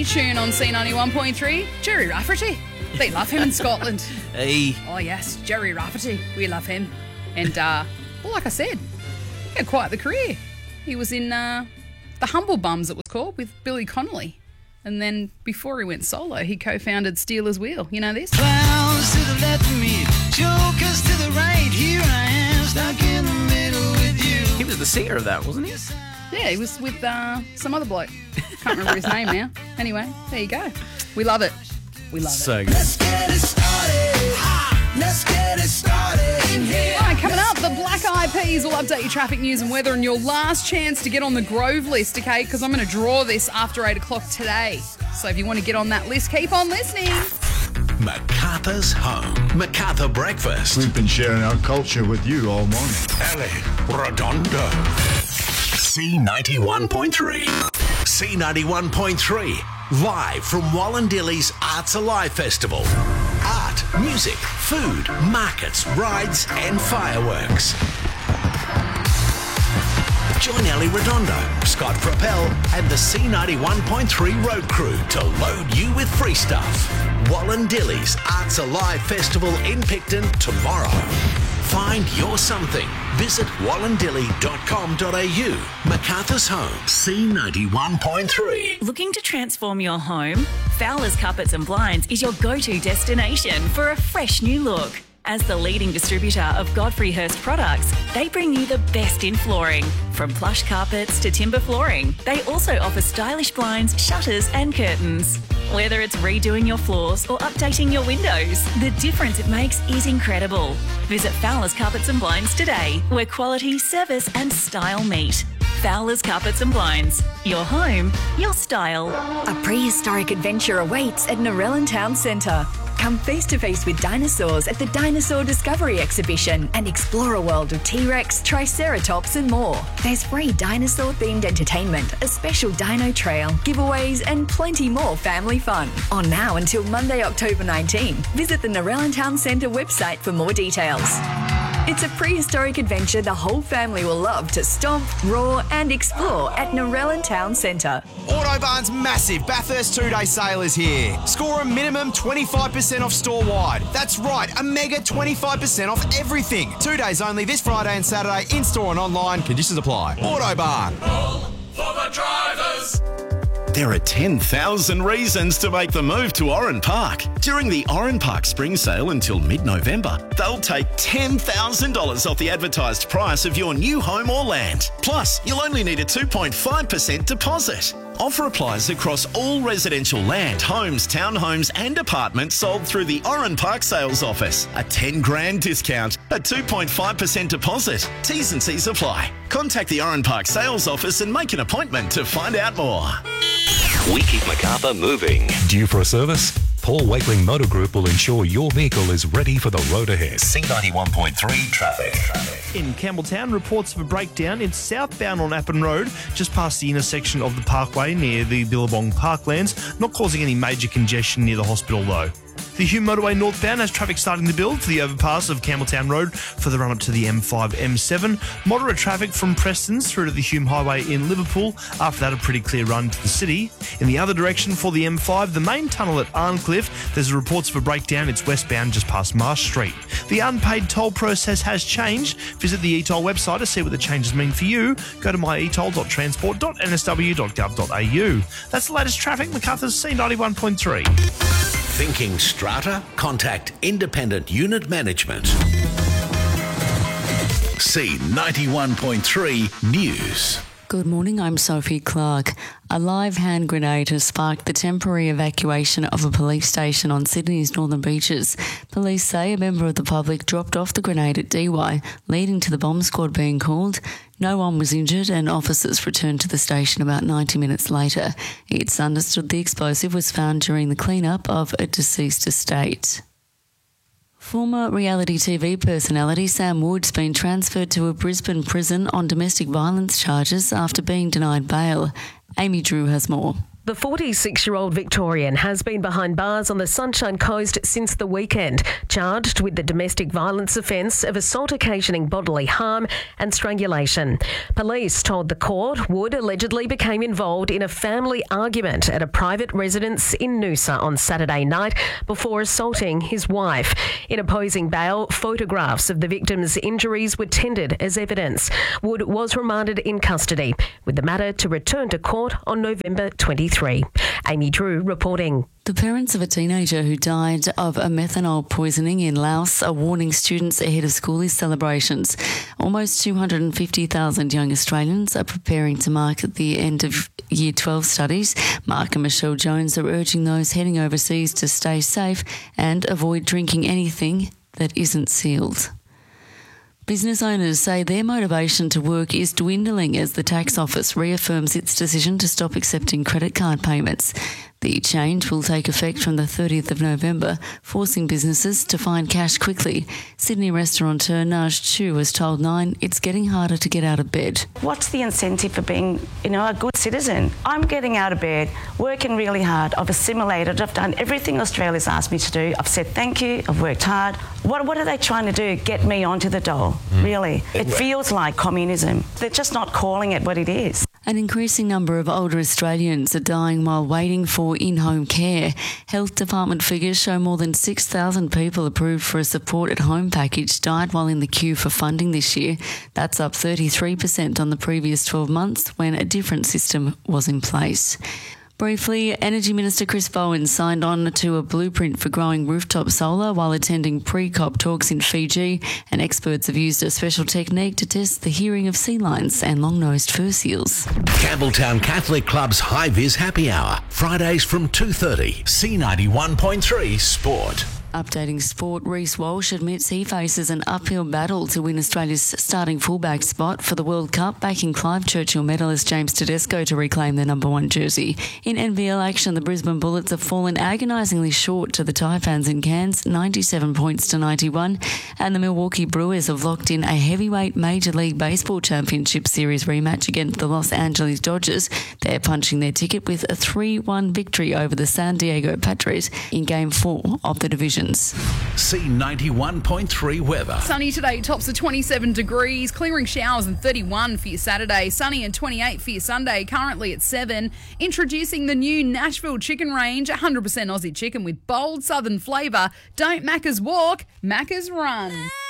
tune on C91.3, Jerry Rafferty. They love him in Scotland. Hey. Oh, yes, Jerry Rafferty. We love him. And, well, like I said, he had quite the career. He was in The Humble Bums, it was called, with Billy Connolly. And then before he went solo, he co-founded Steelers Wheel. You know this? Clowns to the left of me, jokers to the right. Here I am, stuck in the middle with you. He was the singer of that, wasn't he? Yeah, he was with some other bloke. Can't remember his name now. Anyway, there you go. We love it. We love it. So good. Let's get it started. Let's get it started in here. All right, coming up, the Black Eyed Peas will update your traffic news and weather and your last chance to get on the Grove list, okay? Because I'm going to draw this after 8 o'clock today. So if you want to get on that list, keep on listening. MacArthur's Home. MacArthur Breakfast. We've been sharing our culture with you all morning. Ellie Redondo. C91.3. C91.3. Live from Wallandilly's Arts Alive Festival. Art, music, food, markets, rides and fireworks. Join Ellie Redondo, Scott Propel and the C91.3 road crew to load you with free stuff. Wallandilly's Arts Alive Festival in Picton tomorrow. Find your something. Visit wallandilly.com.au. MacArthur's Home, C91.3. Looking to transform your home? Fowler's Carpets and Blinds is your go-to destination for a fresh new look. As the leading distributor of Godfrey Hirst products, they bring you the best in flooring. From plush carpets to timber flooring, they also offer stylish blinds, shutters and curtains. Whether it's redoing your floors or updating your windows, the difference it makes is incredible. Visit Fowler's Carpets and Blinds today, where quality, service and style meet. Fowler's Carpets and Blinds. Your home, your style. A prehistoric adventure awaits at Narellan Town Centre. Come face-to-face with dinosaurs at the Dinosaur Discovery Exhibition and explore a world of T-Rex, Triceratops and more. There's free dinosaur-themed entertainment, a special dino trail, giveaways and plenty more family fun. On now until Monday, October 19. Visit the Narellan Town Centre website for more details. It's a prehistoric adventure the whole family will love to stomp, roar and explore at Narellan Town Centre. Autobarn's massive Bathurst 2-day sale is here. Score a minimum 25% off store-wide. That's right, a mega 25% off everything. 2 days only this Friday and Saturday, in-store and online. Conditions apply. Autobarn. All for the drivers. There are 10,000 reasons to make the move to Oran Park. During the Oran Park Spring Sale until mid-November, they'll take $10,000 off the advertised price of your new home or land. Plus, you'll only need a 2.5% deposit. Offer applies across all residential land, homes, townhomes and apartments sold through the Oran Park Sales Office. A $10,000 discount, a 2.5% deposit. T's and C's apply. Contact the Oran Park Sales Office and make an appointment to find out more. We keep MacArthur moving. Due for a service? Paul Wakeling Motor Group will ensure your vehicle is ready for the road ahead. C91.3 traffic. In Campbelltown, reports of a breakdown in southbound on Appin Road, just past the intersection of the Parkway near the Billabong Parklands, not causing any major congestion near the hospital though. The Hume Motorway northbound has traffic starting to build for the overpass of Campbelltown Road for the run-up to the M5, M7. Moderate traffic from Prestons through to the Hume Highway in Liverpool. After that, a pretty clear run to the city. In the other direction for the M5, the main tunnel at Arncliffe, there's reports of a breakdown. It's westbound just past Marsh Street. The unpaid toll process has changed. Visit the eToll website to see what the changes mean for you. Go to myetol.transport.nsw.gov.au. That's the latest traffic. MacArthur's C91.3. Thinking strata? Contact Independent Unit Management. C91.3 News. Good morning, I'm Sophie Clark. A live hand grenade has sparked the temporary evacuation of a police station on Sydney's northern beaches. Police say a member of the public dropped off the grenade at DY, leading to the bomb squad being called. No one was injured and officers returned to the station about 90 minutes later. It's understood the explosive was found during the clean-up of a deceased estate. Former reality TV personality Sam Wood's been transferred to a Brisbane prison on domestic violence charges after being denied bail. Amy Drew has more. The 46-year-old Victorian has been behind bars on the Sunshine Coast since the weekend, charged with the domestic violence offence of assault occasioning bodily harm and strangulation. Police told the court Wood allegedly became involved in a family argument at a private residence in Noosa on Saturday night before assaulting his wife. In opposing bail, photographs of the victim's injuries were tendered as evidence. Wood was remanded in custody, with the matter to return to court on November 23. Amy Drew reporting. The parents of a teenager who died of a methanol poisoning in Laos are warning students ahead of schoolies celebrations. Almost 250,000 young Australians are preparing to mark the end of Year 12 studies. Mark and Michelle Jones are urging those heading overseas to stay safe and avoid drinking anything that isn't sealed. Business owners say their motivation to work is dwindling as the tax office reaffirms its decision to stop accepting credit card payments. The change will take effect from the 30th of November, forcing businesses to find cash quickly. Sydney restaurateur Naj Chu has told Nine it's getting harder to get out of bed. What's the incentive for being, a good citizen? I'm getting out of bed, working really hard. I've assimilated. I've done everything Australia's asked me to do. I've said thank you. I've worked hard. What are they trying to do? Get me onto the dole, really. It feels like communism. They're just not calling it what it is. An increasing number of older Australians are dying while waiting for in-home care. Health Department figures show more than 6,000 people approved for a support at home package died while in the queue for funding this year. That's up 33% on the previous 12 months when a different system was in place. Briefly, Energy Minister Chris Bowen signed on to a blueprint for growing rooftop solar while attending pre-COP talks in Fiji, and experts have used a special technique to test the hearing of sea lions and long-nosed fur seals. Campbelltown Catholic Club's High Vis Happy Hour, Fridays from 2:30, C91.3 Sport. Updating sport, Reece Walsh admits he faces an uphill battle to win Australia's starting fullback spot for the World Cup, backing Clive Churchill medalist James Tedesco to reclaim their number 1 jersey. In NBL action, the Brisbane Bullets have fallen agonisingly short to the Taipans in Cairns, 97 points to 91, and the Milwaukee Brewers have locked in a heavyweight Major League Baseball Championship Series rematch against the Los Angeles Dodgers. They're punching their ticket with a 3-1 victory over the San Diego Padres in Game 4 of the division. C91.3 weather. Sunny today, tops of 27 degrees, clearing showers and 31 for your Saturday. Sunny and 28 for your Sunday, currently at 7. Introducing the new Nashville chicken range, 100% Aussie chicken with bold southern flavour. Don't Macca's walk, Macca's run.